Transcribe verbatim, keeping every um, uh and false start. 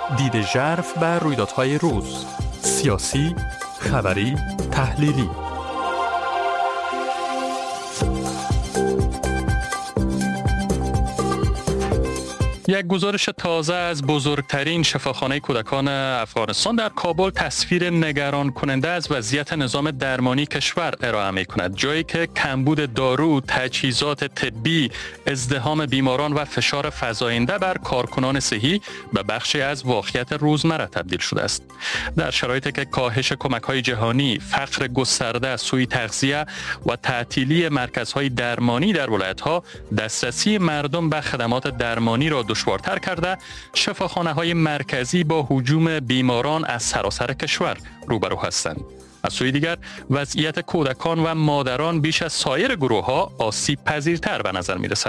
دید ژرف بر رویدادهای روز، سیاسی، خبری، تحلیلی. یک گزارش تازه از بزرگترین شفاخانه کودکان افغانستان در کابل تصویر نگران کننده از وضعیت نظام درمانی کشور ارائه می کند، جایی که کمبود دارو، تجهیزات طبی، ازدحام بیماران و فشار فزاینده بر کارکنان صحی به بخشی از واقعیت روزمره تبدیل شده است. در شرایطی که کاهش کمک‌های جهانی، فقر گسترده، سوء تغذیه و تعطیلی مرکزهای درمانی در ولایت‌ها دسترسی مردم به خدمات درمانی را دشوارتر کرده، شفاخانه‌های مرکزی با هجوم بیماران از سراسر کشور روبرو هستند. از سوی دیگر وضعیت کودکان و مادران بیش از سایر گروه‌ها آسیب پذیرتر به نظر می‌رسد.